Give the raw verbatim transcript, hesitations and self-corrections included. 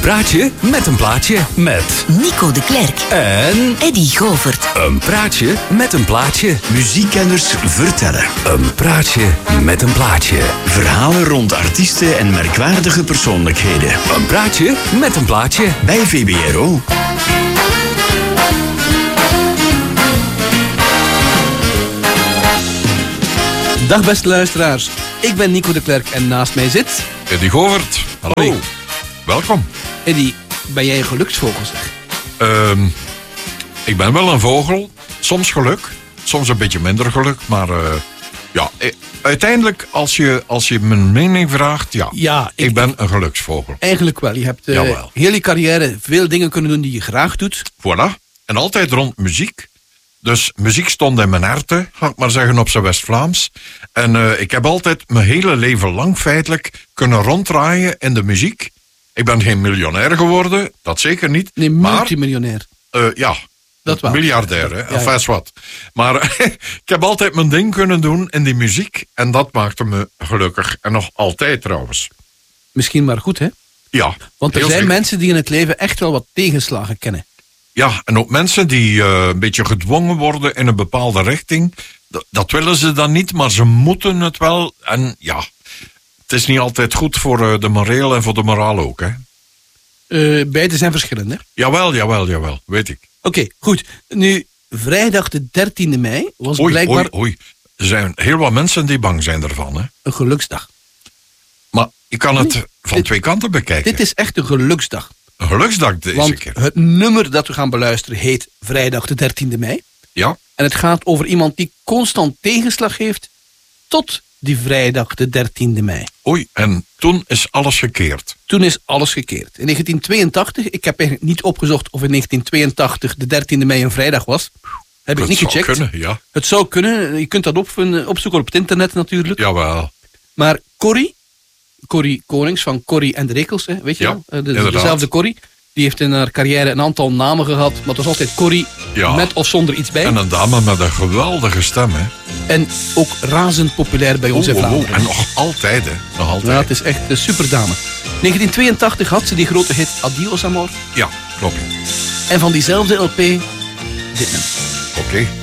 praatje met een plaatje. Met Nico de Klerk en Eddy Govert. Een praatje met een plaatje. Muziekkenners vertellen. Een praatje met een plaatje. Verhalen rond artiesten en merkwaardige persoonlijkheden. Een praatje met een plaatje. Bij V B R O. Dag beste luisteraars, ik ben Nico de Klerk en naast mij zit... Eddy Govert, hallo. Hoi. Welkom. Eddy, ben jij een geluksvogel zeg? Uh, ik ben wel een vogel, soms geluk, soms een beetje minder geluk, maar uh, ja, uiteindelijk als je, als je mijn mening vraagt, ja, Ja, ik, ik- ben een geluksvogel. Eigenlijk wel, je hebt uh, Jawel. heel je carrière veel dingen kunnen doen die je graag doet. Voilà, en altijd rond muziek. Dus muziek stond in mijn herten, ga ik maar zeggen op zijn West-Vlaams. En uh, ik heb altijd mijn hele leven lang feitelijk kunnen ronddraaien in de muziek. Ik ben geen miljonair geworden, dat zeker niet. Nee, maar multimiljonair. Uh, ja, Dat wel. miljardair, hè? Ja, Enfin, ja. wat. Maar ik heb altijd mijn ding kunnen doen in die muziek. En dat maakte me gelukkig. En nog altijd trouwens. Misschien maar goed, hè? Ja, Want er heel zijn zeker. mensen die in het leven echt wel wat tegenslagen kennen. Ja, en ook mensen die uh, een beetje gedwongen worden in een bepaalde richting. D- dat willen ze dan niet, maar ze moeten het wel. En ja, het is niet altijd goed voor uh, de moreel en voor de moraal ook, hè? Uh, beide zijn verschillend, hè? Jawel, jawel, jawel, weet ik. Oké, goed. Nu, vrijdag de dertiende mei was Oei, blijkbaar oei, oei. Er zijn heel wat mensen die bang zijn ervan, hè? een geluksdag. Maar je kan het van dit- twee kanten bekijken. Dit is echt een geluksdag. Een geluksdag deze Want keer. het nummer dat we gaan beluisteren heet vrijdag de dertiende mei. Ja, En het gaat over iemand die constant tegenslag heeft tot die vrijdag de dertiende mei. oei. En toen is alles gekeerd. Toen is alles gekeerd. In negentien tweeëntachtig, ik heb eigenlijk niet opgezocht of in negentien tweeëntachtig de dertiende mei een vrijdag was. Heb ik Het niet zou gecheckt. kunnen, ja. Het zou kunnen, je kunt dat opvinden, opzoeken op het internet natuurlijk. Jawel. Maar Corrie, Corrie Konings van Corrie en de Rekels, hè, weet je Ja, wel? Eh, de- inderdaad. dezelfde Corrie. Die heeft in haar carrière een aantal namen gehad, maar het was altijd Corrie Ja. met of zonder iets bij. En een dame met een geweldige stem, hè. En ook razend populair bij ons in Oeh, oeh, Vlaanderen. En nog altijd, hè. Nog Ja, altijd. het is echt een superdame. negentien tweeëntachtig had ze die grote hit Adios Amor. Ja, klopt. En van diezelfde L P dit nummer. Oké.